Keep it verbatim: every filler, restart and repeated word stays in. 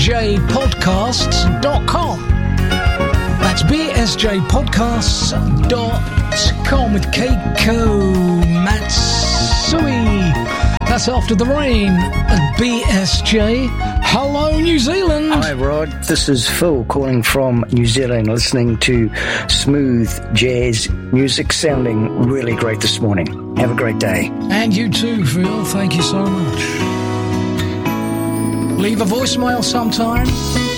j podcasts dot com. That's b s j podcasts dot com with Keiko Matsui. That's After the Rain at B S J. Hello, New Zealand. Hi, Rod. This is Phil calling from New Zealand, listening to smooth jazz music sounding really great this morning. Have a great day. And you too, Phil. Thank you so much. Leave a voicemail sometime.